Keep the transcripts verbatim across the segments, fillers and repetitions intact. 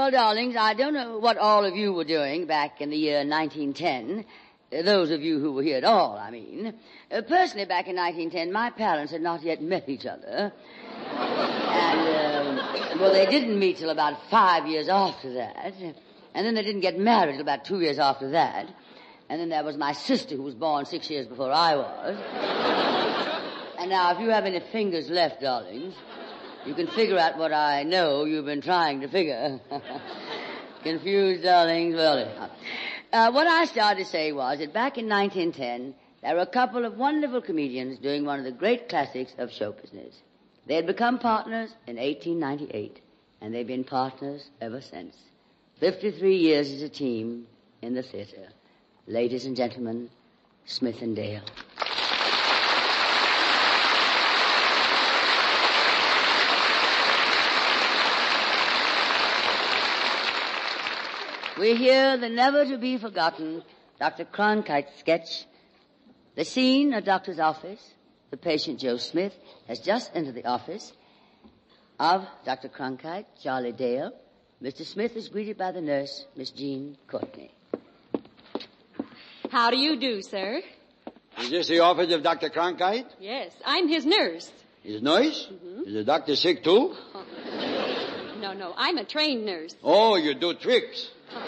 Well, darlings, I don't know what all of you were doing back in the year nineteen ten. Uh, those of you who were here at all, I mean. Uh, personally, back in nineteen ten, my parents had not yet met each other. And, um, well, they didn't meet till about five years after that. And then they didn't get married till about two years after that. And then there was my sister, who was born six years before I was. And now, if you have any fingers left, darlings, you can figure out what I know you've been trying to figure. Confused, darlings? Well, uh, what I started to say was that back in nineteen ten, there were a couple of wonderful comedians doing one of the great classics of show business. They had become partners in eighteen ninety-eight, and they've been partners ever since. fifty-three years as a team in the theater. Ladies and gentlemen, Smith and Dale. We hear the never-to-be-forgotten Doctor Cronkite sketch. The scene, a doctor's office. The patient, Joe Smith, has just entered the office of Doctor Cronkite, Charlie Dale. Mister Smith is greeted by the nurse, Miss Jean Courtney. How do you do, sir? Is this the office of Doctor Cronkite? Yes, I'm his nurse. His nurse? Mm-hmm. Is the doctor sick too? Oh. No, no, I'm a trained nurse. Oh, you do tricks.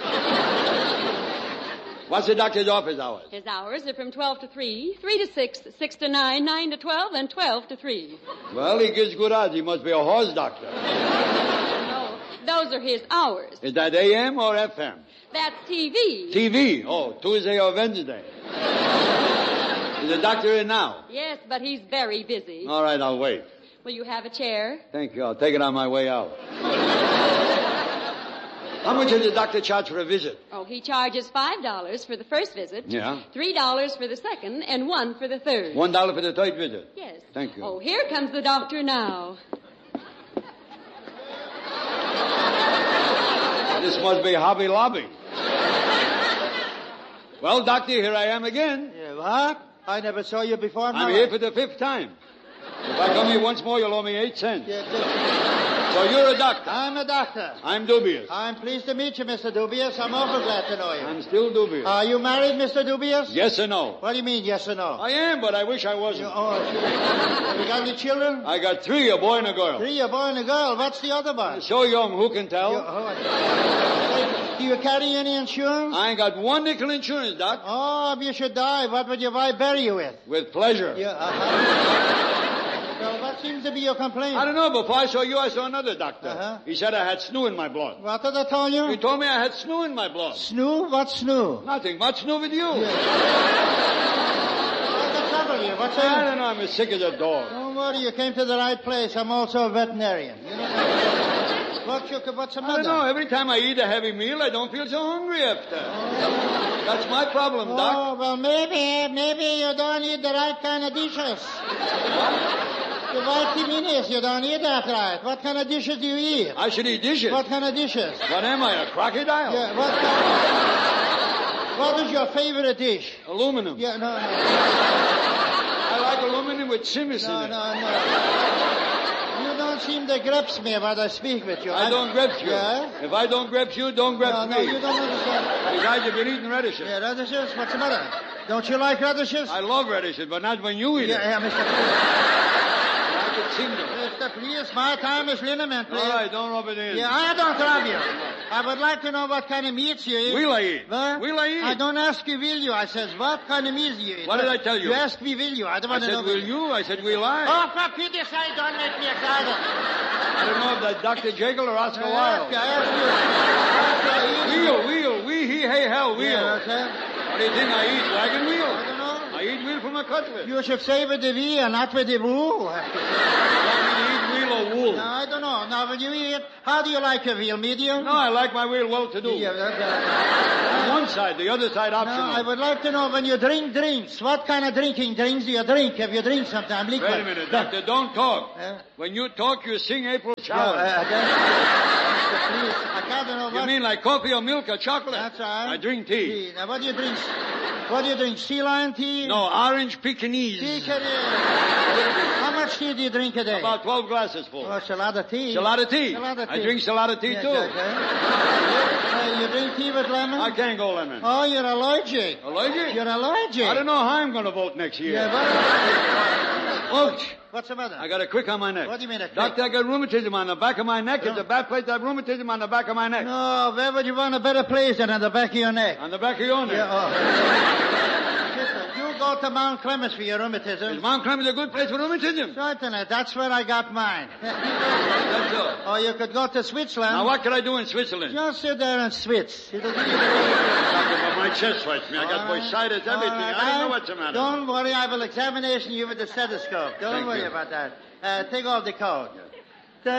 What's the doctor's office hours? His hours are from twelve to three, three to six, six to nine, nine to twelve, and twelve to three. Well, he gives good odds. He must be a horse doctor. No, those are his hours. Is that A M or F M? That's T V. T V? Oh, Tuesday or Wednesday. Is the doctor in now? Yes, but he's very busy. All right, I'll wait. Will you have a chair? Thank you. I'll take it on my way out. How much does the doctor charge for a visit? Oh, he charges five dollars for the first visit. Yeah. Three dollars for the second, and one for the third. One dollar for the third visit? Yes. Thank you. Oh, here comes the doctor now. This must be Hobby Lobby. Well, doctor, here I am again. Yeah, what? I never saw you before. I'm here for the fifth time. If I come here once more, you'll owe me eight cents. Yeah, yeah. So you're a doctor. I'm a doctor. I'm dubious. I'm pleased to meet you, Mister Dubious. I'm awful glad to know you. I'm still dubious. Are you married, Mister Dubious? Yes or no? What do you mean, yes or no? I am, but I wish I wasn't. You, oh, sure. You got any children? I got three, a boy and a girl. Three, a boy and a girl. What's the other one? So young, who can tell? You, oh, do you carry any insurance? I ain't got one nickel insurance, Doc. Oh, if you should die, what would your wife bury you with? With pleasure. Yeah, uh-huh. Well, what seems to be your complaint? I don't know. Before I saw you, I saw another doctor. Uh-huh. He said I had snoo in my blood. What did I tell you? He told me I had snoo in my blood. Snoo? What's snoo? Nothing. What's snoo with you? Yeah. What's the trouble here? What's I that? don't know. I'm as sick as a dog. Don't worry, you came to the right place. I'm also a veterinarian. You know, what's, your, what's the matter? I don't know. Every time I eat a heavy meal, I don't feel so hungry after. Oh. That's my problem, Oh, Doc. well, maybe, maybe you don't eat the right kind of dishes. The vitamins, you don't eat that right. What kind of dishes do you eat? I should eat dishes. What kind of dishes? What am I, a crocodile? Yeah, what kind What is your favorite dish? Aluminum. Yeah, no, no. I like aluminum with simis No, in it. no, no. You don't seem to grasp me when I speak with you. I don't grasp you. Yeah? If I don't grasp you, don't No, grasp no, me. you don't understand. Besides, you've been eating radishes. Yeah, radishes? What's the matter? Don't you like radishes? I love radishes, but not when you eat Yeah, it. yeah, Mister Please. I could sing them. Mister Please, my time is liniment, please. All right, don't rub it in. Yeah, I don't love you. I would like to know what kind of meats you eat. Will I eat? What? Will I eat? I don't ask you will you. I says, what kind of meats do you eat? What did I tell you? You asked me will you. I don't I want to said, know. will you? I said, will I? Oh, for pity's sake, don't make me excited. I don't know if that's Doctor Jekyll or Oscar I Wilde. ask, I ask you. I ask you. Wheel, wheel, wee, he, hey, hell, wheel. Yeah, okay. What do you think I eat? Wagon wheel? I don't know. I eat wheel from a cutlet. You should say with the V and not with the woo. You want me to eat wheel or wool? No, I don't know. Now, when you eat, how do you like your veal? Medium? No, I like my wheel well-to-do. Yeah, that, that. On one side, the other side No, optional. I would like to know when you drink drinks, what kind of drinking drinks do you drink? If you drink sometime, Wait a minute, doctor, don't talk. Uh, When you talk, you sing April yeah, Showers. uh, uh, please, I can't know You what. mean like coffee or milk or chocolate? That's right. I drink tea. Tea. Now, what do you drink? What do you drink? Sea lion tea? No, orange Pekingese. Tea, can you- How much tea do you drink a day? About twelve glasses full. Oh, it's a lot of tea. It's a lot of tea. It's a lot of I tea. drink a lot of tea, Yes, too. okay. Uh, you drink tea with lemon? I can't go lemon. Oh, you're allergic. Allergic? You're allergic. I don't know how I'm going to vote next year. Yeah, but... Ouch. What's the matter? I got a crick on my neck. What do you mean a crick? Doctor, I got rheumatism on the back of my neck. No. It's a bad place to have rheumatism on the back of my neck. No, where would you want a better place than on the back of your neck? On the back of your neck. Yeah, oh. Listen, you go to Mount Clemens for your Is rheumatism. Mount Clemens a good place for rheumatism? Certainly, that's where I got mine. That's all. Or you could go to Switzerland. Now, what could I do in Switzerland? Just sit there and switch. It'll give you the... Doctor, but my chest sweats me. I got All right. bursitis, All everything. right. I don't know what's the matter. Don't worry, I will examine you with the stethoscope. Don't Thank worry you. about that. Uh, take off the coat.